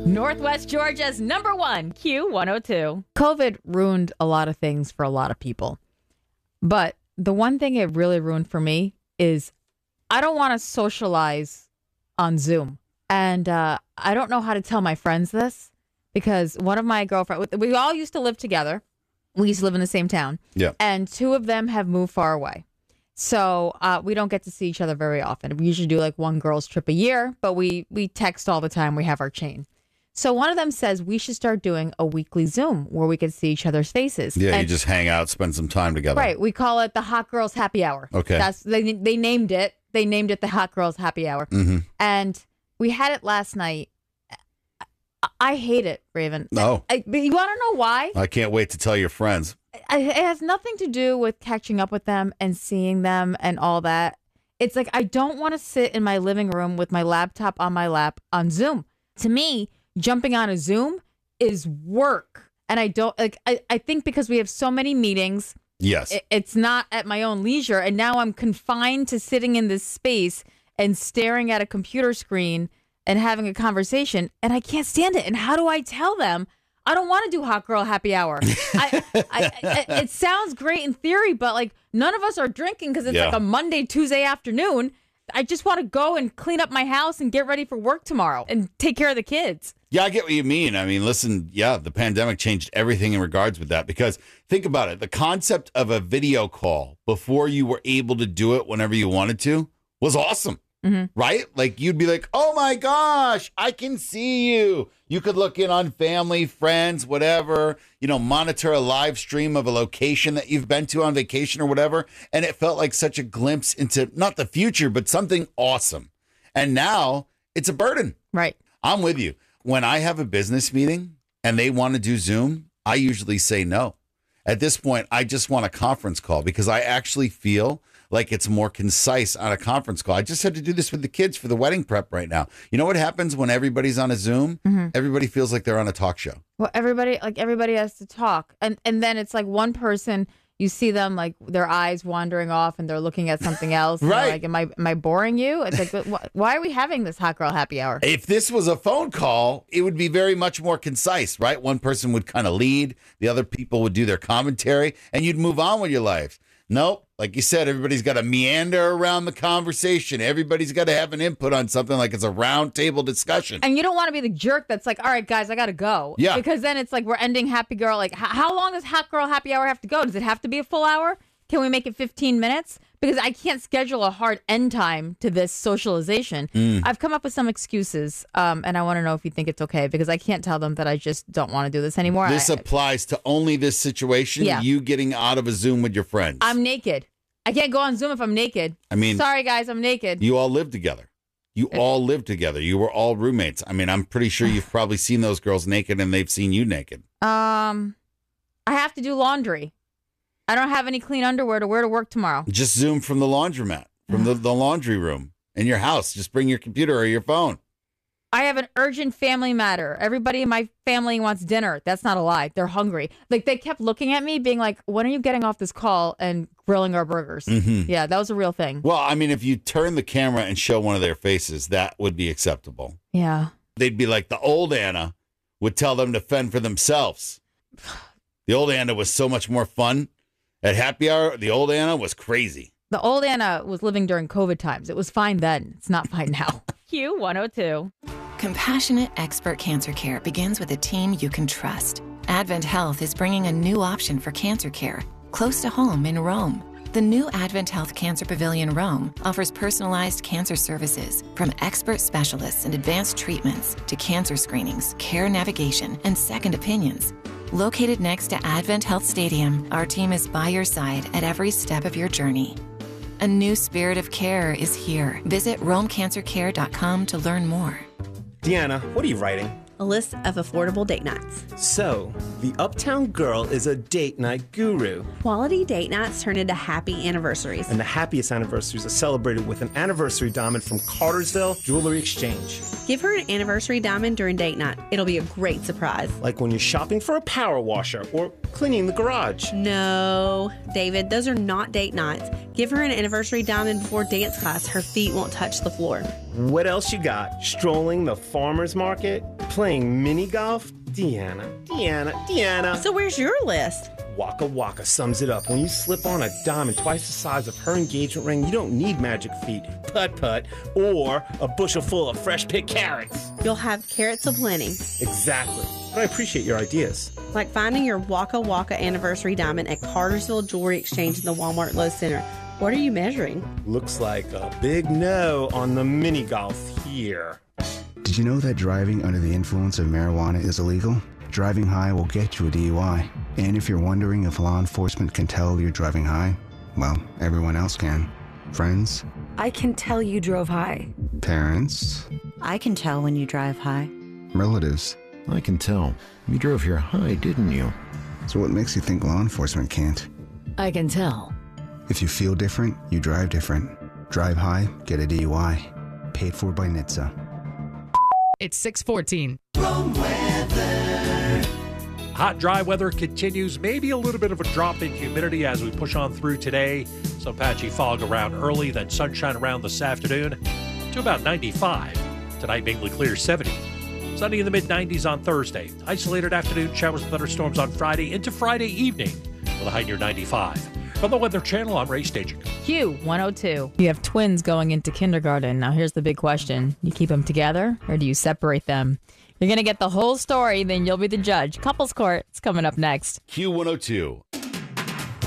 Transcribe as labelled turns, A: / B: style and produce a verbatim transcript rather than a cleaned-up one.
A: Northwest Georgia's number one, Q one oh two. COVID ruined a lot of things for a lot of people. But the one thing it really ruined for me is I don't want to socialize on Zoom. And uh, I don't know how to tell my friends this because one of my girlfriends, we all used to live together. We used to live in the same town.
B: Yeah.
A: And two of them have moved far away. So uh, we don't get to see each other very often. We usually do like one girl's trip a year, but we we text all the time. We have our chain. So one of them says we should start doing a weekly Zoom where we can see each other's faces.
B: Yeah,
A: and,
B: you just hang out, spend some time together.
A: Right. We call it the Hot Girls Happy Hour.
B: Okay.
A: That's they they named it. They named it the Hot Girls Happy Hour.
B: Mm-hmm.
A: And we had it last night. I, I hate it, Raven.
B: No.
A: I, but you want to know why?
B: I can't wait to tell your friends.
A: It has nothing to do with catching up with them and seeing them and all that. It's like I don't want to sit in my living room with my laptop on my lap on Zoom. To me, jumping on a Zoom is work. And I don't like I, I think because we have so many meetings.
B: Yes.
A: It, it's not at my own leisure. And now I'm confined to sitting in this space and staring at a computer screen and having a conversation. And I can't stand it. And how do I tell them? I don't want to do Hot Girl Happy Hour. I, I, I, it sounds great in theory, but like none of us are drinking because it's
B: Yeah.
A: like a Monday, Tuesday afternoon. I just want to go and clean up my house and get ready for work tomorrow and take care of the kids.
B: Yeah, I get what you mean. I mean, listen, yeah, the pandemic changed everything in regards with that because think about it. The concept of a video call before you were able to do it whenever you wanted to was awesome. Mm-hmm. Right? Like you'd be like, oh my gosh, I can see you. You could look in on family, friends, whatever, you know, monitor a live stream of a location that you've been to on vacation or whatever. And it felt like such a glimpse into not the future, but something awesome. And now it's a burden.
A: Right.
B: I'm with you. When I have a business meeting and they want to do Zoom, I usually say no. At this point, I just want a conference call because I actually feel like it's more concise on a conference call. I just had to do this with the kids for the wedding prep right now. You know what happens when everybody's on a Zoom? Mm-hmm. Everybody feels like they're on a talk show.
A: Well, everybody, like everybody has to talk. And and then it's like one person, you see them like their eyes wandering off and they're looking at something else. And
B: Right.
A: Like, am I, am I boring you? It's like, wh- why are we having this Hot Girl Happy Hour?
B: If this was a phone call, it would be very much more concise, right? One person would kind of lead, the other people would do their commentary, and you'd move on with your lives. Nope. Like you said, everybody's got to meander around the conversation. Everybody's got to have an input on something like it's a round table discussion.
A: And you don't want to be the jerk that's like, all right, guys, I got to go.
B: Yeah.
A: Because then it's like we're ending Happy Girl. Like, h- how long does Hot Girl Happy Hour have to go? Does it have to be a full hour? Can we make it fifteen minutes? Because I can't schedule a hard end time to this socialization.
B: Mm.
A: I've come up with some excuses, um, and I want to know if you think it's okay, because I can't tell them that I just don't want to do this anymore.
B: This
A: I,
B: applies to only this situation,
A: Yeah.
B: you getting out of a Zoom with your friends.
A: I'm naked. I can't go on Zoom if I'm naked.
B: I mean,
A: sorry, guys, I'm naked.
B: you all live together. You all live together. You were all roommates. I mean, I'm pretty sure you've probably seen those girls naked and they've seen you naked.
A: Um, I have to do laundry. I don't have any clean underwear to wear to work tomorrow.
B: Just Zoom from the laundromat, from the, the laundry room in your house. Just bring your computer or your phone.
A: I have an urgent family matter. Everybody in my family wants dinner. That's not a lie. They're hungry. Like, they kept looking at me being like, when are you getting off this call and grilling our burgers?
B: Mm-hmm.
A: Yeah, that was a real thing.
B: Well, I mean, if you turn the camera and show one of their faces, that would be acceptable.
A: Yeah.
B: They'd be like the old Anna would tell them to fend for themselves. The old Anna was so much more fun. At happy hour, the old Anna was crazy.
A: The old Anna was living during COVID times. It was fine then. It's not fine now. Q one oh two.
C: Compassionate expert cancer care begins with a team you can trust. Advent Health is bringing a new option for cancer care, close to home in Rome. The new Advent Health Cancer Pavilion Rome offers personalized cancer services, from expert specialists and advanced treatments to cancer screenings, care navigation, and second opinions. Located next to Advent Health Stadium, our team is by your side at every step of your journey. A new spirit of care is here. Visit rome cancer care dot com to learn more.
D: Deanna, what are you writing?
E: A list of affordable date nights.
D: So, the Uptown Girl is a date night guru.
E: Quality date nights turn into happy anniversaries.
D: And the happiest anniversaries are celebrated with an anniversary diamond from Cartersville Jewelry Exchange.
E: Give her an anniversary diamond during date night. It'll be a great surprise.
D: Like when you're shopping for a power washer or cleaning the garage.
E: No, David, those are not date nights. Give her an anniversary diamond before dance class. Her feet won't touch the floor.
D: What else you got? Strolling the farmer's market? Playing mini golf? Deanna, Deanna, Deanna.
E: So where's your list?
D: Waka Waka sums it up. When you slip on a diamond twice the size of her engagement ring, you don't need magic feet, putt-putt, or a bushel full of fresh picked carrots.
E: You'll have carrots aplenty.
D: Exactly. But I appreciate your ideas.
E: Like finding your Waka Waka anniversary diamond at Cartersville Jewelry Exchange in the Walmart Low Center. What are you measuring?
D: Looks like a big no on the mini golf here.
F: Did you know that driving under the influence of marijuana is illegal? Driving high will get you a D U I. And if you're wondering if law enforcement can tell you're driving high, well, everyone else can. Friends?
G: I can tell you drove high.
F: Parents?
H: I can tell when you drive high.
F: Relatives?
I: I can tell. You drove here high, didn't you?
F: So what makes you think law enforcement can't?
G: I can tell.
F: If you feel different, you drive different. Drive high, get a D U I. Paid for by N H T S A.
J: It's six fourteen.
K: Hot, dry weather continues. Maybe a little bit of a drop in humidity as we push on through today. Some patchy fog around early, then sunshine around this afternoon to about ninety-five. Tonight, mainly clear, seventy. Sunny in the mid nineties on Thursday. Isolated afternoon showers and thunderstorms on Friday into Friday evening with a high near ninety-five. From the Weather Channel, I'm Ray Staging.
A: Q one oh two. You have twins going into kindergarten. Now, here's the big question. You keep them together or do you separate them? You're going to get the whole story, then you'll be the judge. Couples Court is coming up next.
B: Q one oh two.